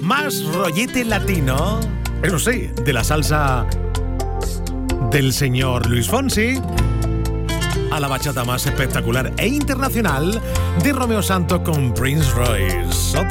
Más rollete latino, eso sí, de la salsa del señor Luis Fonsi a la bachata más espectacular e internacional de Romeo Santos con Prince Royce.